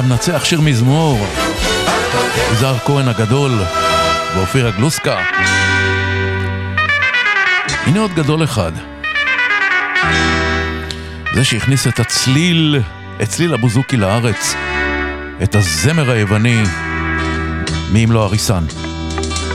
והמנצח שיר מזמור, יזהר כהן הגדול ואופירה גלוסקה. הנה עוד גדול אחד, זה שהכניס את צליל הבוזוקי לארץ, את הזמר היווני, מי אם לא אריסן.